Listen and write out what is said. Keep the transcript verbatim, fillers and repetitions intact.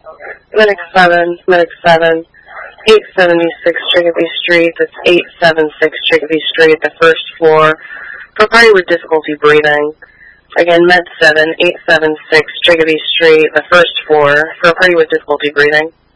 Medic seven, Medic seven, eight seventy-six Chicopee Street, that's eight seventy-six Chicopee Street, the first floor, for a party with difficulty breathing. Again, Med seven, eight seventy-six Chicopee Street, the first floor, for a party with difficulty breathing.